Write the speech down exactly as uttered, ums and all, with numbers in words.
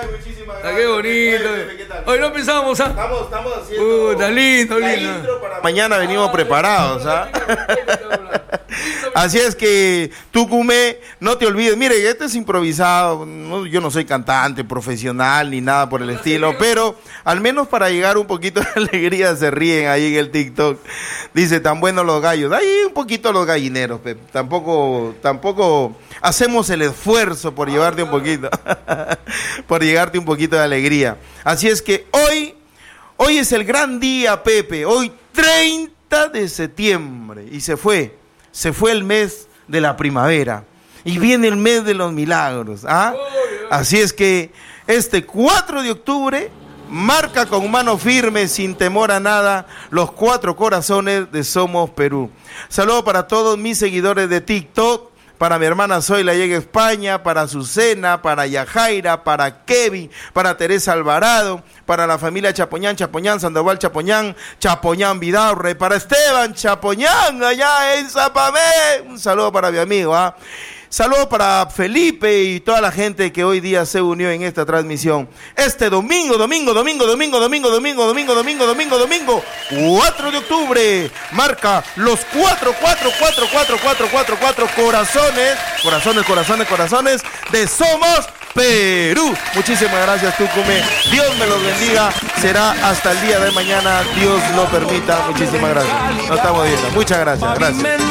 Ay, muchísimas gracias. Ah, qué bonito. Oye, ¿qué tal? Hoy no pensamos, ¿ah? Estamos, estamos haciendo. Uh, está lindo, la lindo. intro para mañana venimos Ah, preparados, ¿ah? Lindo, Así es que, Tucumé, no te olvides. Mire, este es improvisado. No, yo no soy cantante profesional ni nada por el estilo, pero al menos para llegar un poquito de alegría se ríen ahí en el TikTok. Dice, tan buenos los gallos. Ahí un poquito los gallineros, Pep. Tampoco, tampoco hacemos el esfuerzo por llevarte un poquito, por llegarte un poquito de alegría. Así es que hoy, hoy es el gran día, Pepe. Hoy treinta de septiembre y se fue. Se fue el mes de la primavera y viene el mes de los milagros. ¿Ah? Así es que este cuatro de octubre marca con mano firme, sin temor a nada, los cuatro corazones de Somos Perú. Saludos para todos mis seguidores de TikTok, para mi hermana Zoila llega a España, para Azucena, para Yajaira, para Kevin, para Teresa Alvarado, para la familia Chapoñán, Chapoñán, Sandoval Chapoñán, Chapoñán Vidaurre, para Esteban Chapoñán, allá en Zapamé. Un saludo para mi amigo, ¿ah? Saludos para Felipe y toda la gente que hoy día se unió en esta transmisión. Este domingo, domingo, domingo, domingo, domingo, domingo, domingo, domingo, domingo, domingo, cuatro de octubre, marca los cuatro, cuatro, cuatro, cuatro, cuatro, cuatro, cuatro corazones, corazones, corazones, corazones de Somos Perú. Muchísimas gracias, Tucumé. Dios me los bendiga. Será hasta el día de mañana, Dios lo permita. Muchísimas gracias. Nos estamos viendo. Muchas gracias. Gracias.